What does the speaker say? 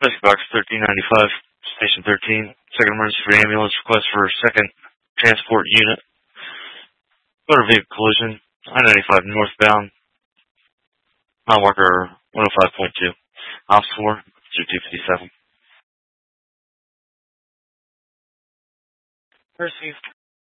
Rescue Box 1395, Station 13. Second emergency for ambulance. Request for second transport unit. Motor vehicle collision. I-95 northbound. Mile marker 105.2. Ops 4 through 257. Received.